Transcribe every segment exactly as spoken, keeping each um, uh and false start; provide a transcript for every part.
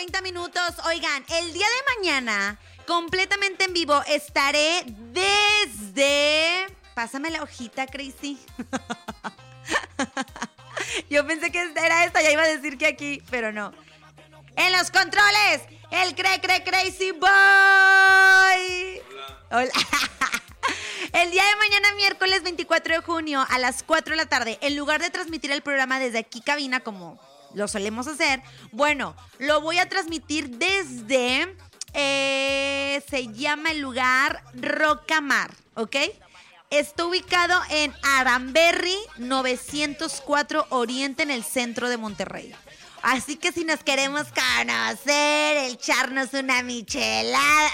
treinta minutos. Oigan, el día de mañana, completamente en vivo, estaré desde... Pásame la hojita, Crazy. Yo pensé que era esta, ya iba a decir que aquí, pero no. En los controles, el Cre Cre Crazy Boy. Hola. Hola. El día de mañana, miércoles veinticuatro de junio, a las cuatro de la tarde, en lugar de transmitir el programa desde aquí cabina, como lo solemos hacer, bueno, lo voy a transmitir desde, eh, se llama el lugar Rocamar, ¿ok? Está ubicado en Aramberry novecientos cuatro Oriente, en el centro de Monterrey. Así que si nos queremos conocer, echarnos una michelada...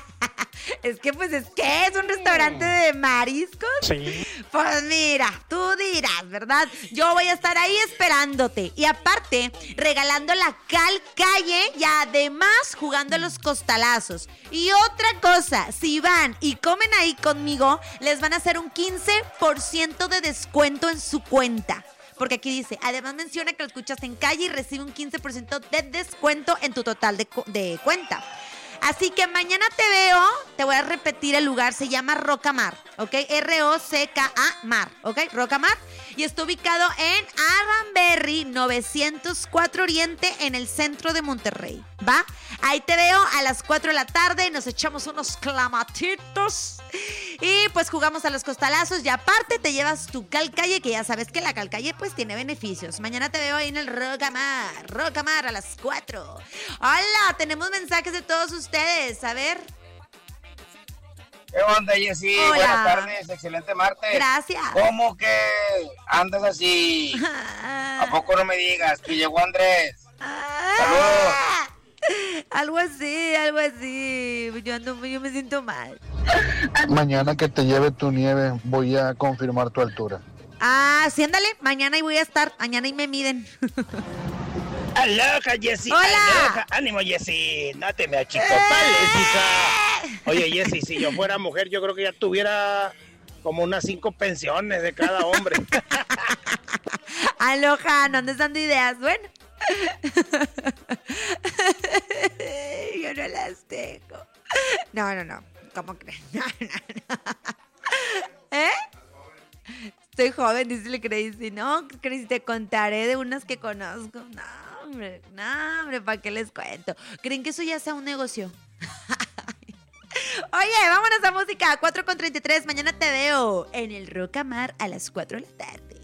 Es que, pues, es que es un restaurante de mariscos. Sí. Pues mira, tú dirás, ¿verdad? Yo voy a estar ahí esperándote. Y aparte, regalando la cal calle y además jugando a los costalazos. Y otra cosa, si van y comen ahí conmigo, les van a hacer un quince por ciento de descuento en su cuenta. Porque aquí dice, además menciona que lo escuchas en calle y recibe un quince por ciento de descuento en tu total de, de cuenta. Así que mañana te veo, te voy a repetir el lugar, se llama Rocamar, ¿ok? R O C K A Mar, ¿ok? Rocamar. Y está ubicado en Aramberry novecientos cuatro Oriente, en el centro de Monterrey, ¿va? Ahí te veo a las cuatro de la tarde, nos echamos unos clamatitos y pues jugamos a los costalazos y aparte te llevas tu calcalle, que ya sabes que la calcalle pues tiene beneficios. Mañana te veo ahí en el Rocamar, Rocamar a las cuatro. Hola, tenemos mensajes de todos ustedes, a ver. ¿Qué onda, Jessy? Hola. Buenas tardes, excelente martes. Gracias. ¿Cómo que andas así? ¿A poco no me digas que llegó Andrés? ¡Saludos! Algo así, algo así. Yo, ando, yo me siento mal. Mañana que te lleve tu nieve, voy a confirmar tu altura. Ah, sí, ándale. Mañana ahí voy a estar. Mañana ahí me miden. Aloha, Jessy. Hola. Aloha. Ánimo, Jessy. No te me achicopales, hija. Oye, Jessy, si yo fuera mujer, yo creo que ya tuviera como unas cinco pensiones de cada hombre. Aloha, no andes dando ideas. Bueno. Yo no las tengo. No, no, no. ¿Cómo crees? No, no, no. ¿Eh? Estoy joven, dice el Crazy. No, Crazy, te contaré de unas que conozco. No, hombre, no, hombre, ¿para qué les cuento? ¿Creen que eso ya sea un negocio? Oye, vámonos a música. cuatro con treinta y tres. Mañana te veo en el Rocamar a las cuatro de la tarde.